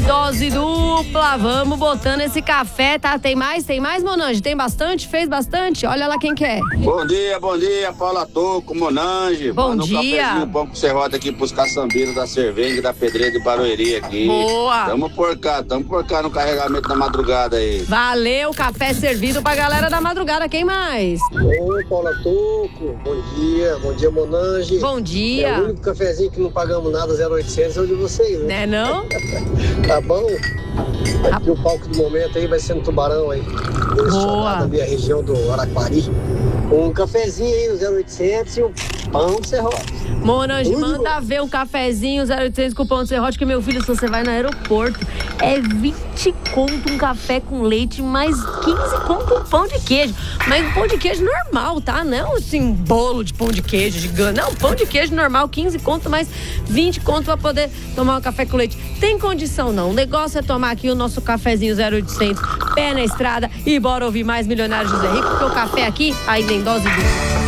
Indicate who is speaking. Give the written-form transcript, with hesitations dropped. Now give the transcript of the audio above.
Speaker 1: dose dupla. Vamos botando esse café, tá? Tem mais, Monange? Tem bastante? Fez bastante? Olha lá quem quer.
Speaker 2: Bom dia, Paula Toco, Monange.
Speaker 1: Bom
Speaker 2: Manda
Speaker 1: dia.
Speaker 2: Um cafezinho bom com serrote aqui pros caçambeiros da Cervenga e da Pedreira de Barueri aqui.
Speaker 1: Boa.
Speaker 2: Tamo por cá no carregamento da madrugada aí.
Speaker 1: Valeu, café servido pra galera da madrugada. Quem mais?
Speaker 3: Oi, Paula Toco. Bom dia, Monange.
Speaker 1: Bom dia.
Speaker 3: É o único cafezinho que não pagamos nada, 0800, é o de vocês, né?
Speaker 1: Né não?
Speaker 3: Tá bom? Aqui o palco do momento aí vai ser no Tubarão aí.
Speaker 1: Boa.
Speaker 3: Ali a região do Araquari. Um cafezinho aí no 0800 e um pão de serrote.
Speaker 1: Monange, manda ver um cafezinho 0800 com pão de serrote, que meu filho, se você vai no aeroporto, é 20 conto um café com leite, mais 15 conto um pão de queijo. Mas um pão de queijo normal, tá? Não assim, um bolo de pão de queijo gigante. Não, pão de queijo normal, 15 conto, mais 20 conto pra poder tomar um café com leite. Tem condição não. O negócio é tomar aqui o nosso cafezinho 0800, pé na estrada e bora ouvir mais Milionário José Rico, porque o café aqui ainda em dose dupla.